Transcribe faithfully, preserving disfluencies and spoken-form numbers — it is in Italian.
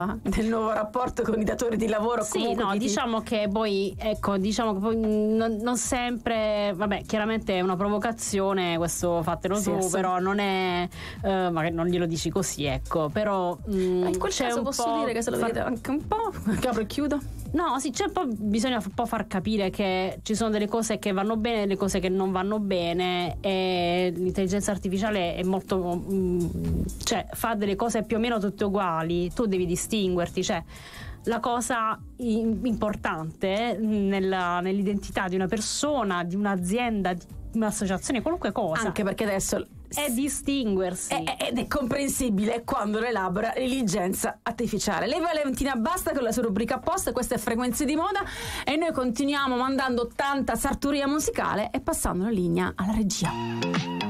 del nuovo rapporto con i datori di lavoro. Sì, no, ti... diciamo che poi, ecco, diciamo che poi non, non sempre, vabbè, chiaramente è una provocazione, questo fatelo sì, tu, però non è, eh, magari non glielo dici così, ecco, però mh, in quel c'è caso un posso po' dire che se lo far... vedete anche un po', apro e chiudo. No, sì, c'è un po', bisogna un po' far capire che ci sono delle cose che vanno bene e delle cose che non vanno bene, e l'intelligenza artificiale è molto, mh, cioè fa delle cose più o meno tutte uguali, tu devi distinguerti, cioè la cosa importante nella, nell'identità di una persona, di un'azienda, di un'associazione, qualunque cosa, anche perché adesso è distinguersi, è, ed è comprensibile quando lo elabora l'intelligenza artificiale. Lei Valentina basta con la sua rubrica apposta, questa è Frequenze di Moda, e noi continuiamo mandando tanta sartoria musicale e passando la linea alla regia.